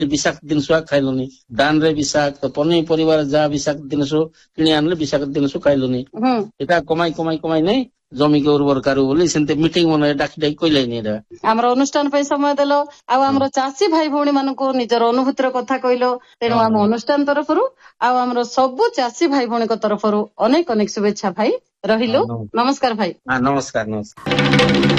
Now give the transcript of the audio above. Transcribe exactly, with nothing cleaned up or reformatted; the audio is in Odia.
ବିଷାକ୍ତ ଜିନିଷ ଖାଇଲୁନି, ଡାନରେ ବିଷାକ୍ତ, ପନିପରିବାର ଯାହା ବିଷାକ୍ତ ଜିନିଷ କିଣି ଆଣିଲେ ବିଷାକ୍ତ ଜିନିଷ ଖାଇଲୁନି, ଏଟା କମାଇ କମାଇ କମାଇ ନାଇଁ ଜମିକି ଉର୍ବର କରିବୁ ବୋଲି ସେମିତି ମିଟିଂ ମାନେ ଡାକି ଡାକି କହିଲେନି। ଏଟା ଆମର ଅନୁଷ୍ଠାନ ପାଇଁ ସମୟ ଦେଲ, ଆଉ ଆମର ଚାଷୀ ଭାଇ ଭଉଣୀ ମାନଙ୍କୁ ନିଜର ଅନୁଭୂତିର କଥା କହିଲ। ତେଣୁ ଆମ ଅନୁଷ୍ଠାନ ତରଫରୁ ଆଉ ଆମର ସବୁ ଚାଷୀ ଭାଇ ଭଉଣୀଙ୍କ ତରଫରୁ ଅନେକ ଅନେକ ଶୁଭେଚ୍ଛା ଭାଇ। ରହିଲୁ, ନମସ୍କାର ଭାଇ। ନମସ୍କାର ନମସ୍କାର।